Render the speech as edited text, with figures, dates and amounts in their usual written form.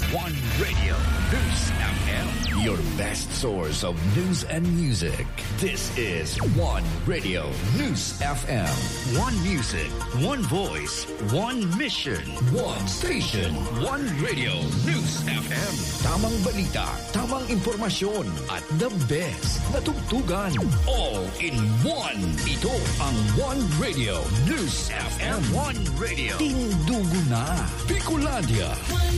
One Radio News FM. Your best source of news and music. This is One Radio News FM. One music, one voice, one mission, one station. One Radio News FM. Tamang balita, tamang impormasyon, at the best na tugtugan. All in one. Ito ang One Radio News FM. One Radio. Tindugo na. Bicolandia.